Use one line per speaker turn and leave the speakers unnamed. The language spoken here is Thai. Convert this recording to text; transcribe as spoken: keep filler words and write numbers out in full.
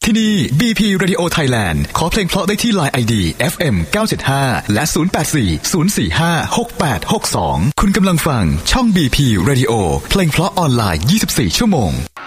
ที่นี่ บี พี Radio Thailand ขอเพลงเพราะได้ที่ ไลน์ ไอ ดี เอฟ เอ็ม เก้าเจ็ดห้า และ ศูนย์ แปด สี่ ศูนย์ สี่ ห้า หก แปด หก สอง คุณกำลังฟังช่อง บี พี Radio เพลงเพราะออนไลน์ ยี่สิบสี่ ชั่วโมง